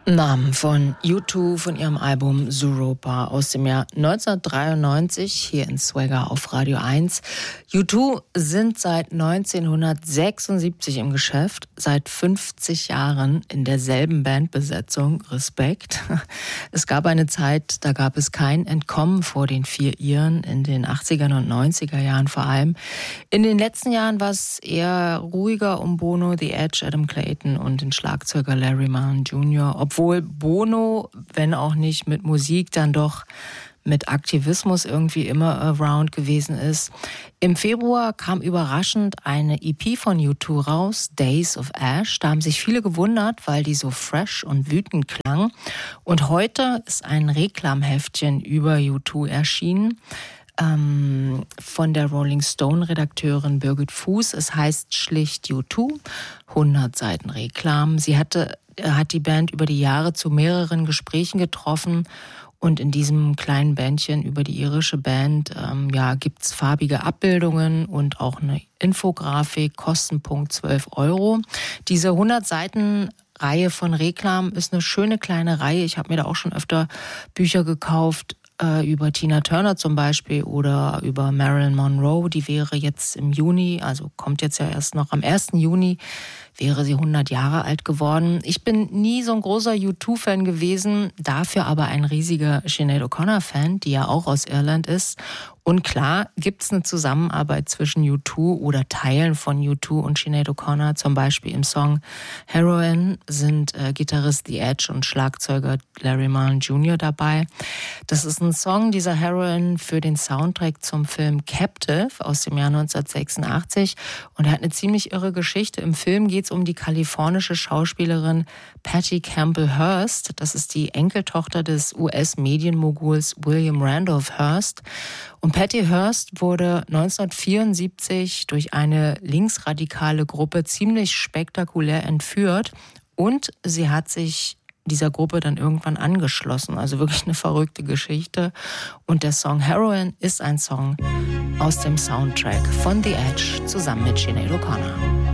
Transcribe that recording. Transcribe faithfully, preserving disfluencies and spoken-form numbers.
Namen von U zwei von ihrem Album Zooropa aus dem Jahr neunzehnhundertdreiundneunzig hier in Swagger auf Radio eins. U zwei sind seit neunzehnhundertsechsundsiebzig im Geschäft, seit fünfzig Jahren in derselben Bandbesetzung. Respekt. Es gab eine Zeit, da gab es kein Entkommen vor den vier Iren, in den achtzigern und neunziger Jahren vor allem. In den letzten Jahren war es eher ruhiger um Bono, The Edge, Adam Clayton und den Schlagzeuger Larry Mullen Junior, obwohl Bono, wenn auch nicht mit Musik, dann doch mit Aktivismus irgendwie immer around gewesen ist. Im Februar kam überraschend eine E P von U zwei raus, Days of Ash. Da haben sich viele gewundert, weil die so fresh und wütend klang. Und heute ist ein Reklamheftchen über U zwei erschienen. Ähm, von der Rolling Stone-Redakteurin Birgit Fuß. Es heißt schlicht U zwei, hundert Seiten Reklam. Sie hatte, hat die Band über die Jahre zu mehreren Gesprächen getroffen und in diesem kleinen Bändchen über die irische Band ähm, ja, gibt's farbige Abbildungen und auch eine Infografik, Kostenpunkt zwölf Euro. Diese hundert Seiten Reihe von Reklam ist eine schöne kleine Reihe. Ich habe mir da auch schon öfter Bücher gekauft, über Tina Turner zum Beispiel oder über Marilyn Monroe. Die wäre jetzt im Juni, also kommt jetzt ja erst noch am ersten Juni, wäre sie hundert Jahre alt geworden. Ich bin nie so ein großer U zwei Fan gewesen, dafür aber ein riesiger Sinead O'Connor-Fan, die ja auch aus Irland ist. Und klar gibt es eine Zusammenarbeit zwischen U zwei oder Teilen von U zwei und Sinead O'Connor. Zum Beispiel im Song Heroin sind äh, Gitarrist The Edge und Schlagzeuger Larry Mullen Junior dabei. Das ist ein Song, dieser Heroin, für den Soundtrack zum Film Captive aus dem Jahr neunzehnhundertsechsundachtzig. Und er hat eine ziemlich irre Geschichte. Im Film geht es um die kalifornische Schauspielerin Patty Campbell Hearst. Das ist die Enkeltochter des U S-Medienmoguls William Randolph Hearst. Und Patty Hearst wurde neunzehnhundertvierundsiebzig durch eine linksradikale Gruppe ziemlich spektakulär entführt und sie hat sich dieser Gruppe dann irgendwann angeschlossen. Also wirklich eine verrückte Geschichte. Und der Song Heroin ist ein Song aus dem Soundtrack von The Edge zusammen mit Sinead O'Connor.